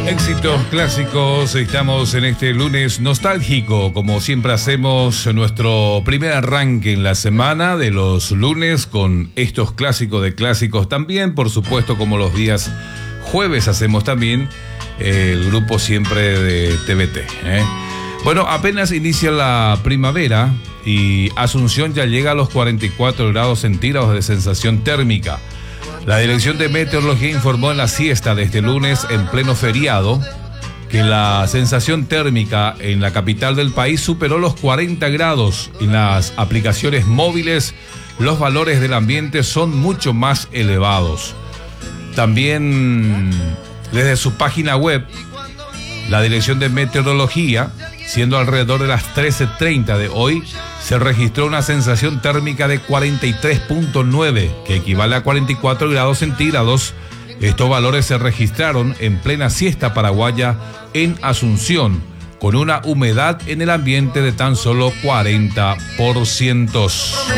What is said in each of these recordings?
Éxitos clásicos, estamos en este lunes nostálgico, como siempre hacemos nuestro primer arranque en la semana de los lunes con estos clásicos de clásicos también, por supuesto como los días jueves hacemos también el grupo siempre de TBT. Bueno, apenas inicia la primavera y Asunción ya llega a los 44 grados centígrados de sensación térmica. La Dirección de Meteorología informó en la siesta de este lunes, en pleno feriado, que la sensación térmica en la capital del país superó los 40 grados. En las aplicaciones móviles, los valores del ambiente son mucho más elevados. También, desde su página web, la Dirección de Meteorología, siendo alrededor de las 13:30 de hoy, se registró una sensación térmica de 43.9, que equivale a 44 grados centígrados. Estos valores se registraron en plena siesta paraguaya en Asunción, con una humedad en el ambiente de tan solo 40%.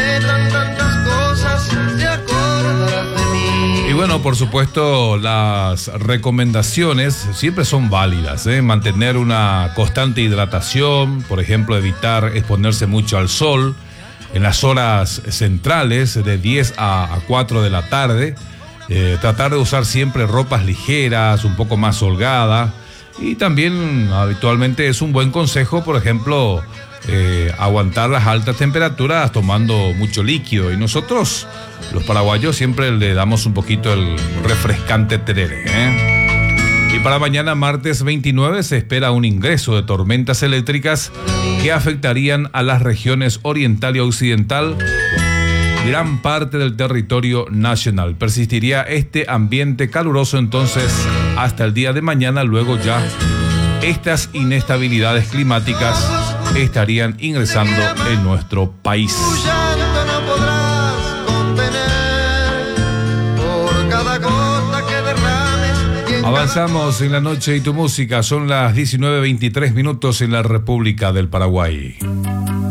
Y bueno, por supuesto, las recomendaciones siempre son válidas, mantener una constante hidratación, por ejemplo, evitar exponerse mucho al sol en las horas centrales de 10 a 4 de la tarde, tratar de usar siempre ropas ligeras, un poco más holgadas, y también habitualmente es un buen consejo, por ejemplo, aguantar las altas temperaturas tomando mucho líquido, y nosotros los paraguayos siempre le damos un poquito el refrescante tereré, Y para mañana martes 29 se espera un ingreso de tormentas eléctricas que afectarían a las regiones oriental y occidental, gran parte del territorio nacional. Persistiría este ambiente caluroso entonces hasta el día de mañana, luego ya estas inestabilidades climáticas estarían ingresando en nuestro país. Avanzamos en la noche y tu música, son las 19:23 minutos en la República del Paraguay.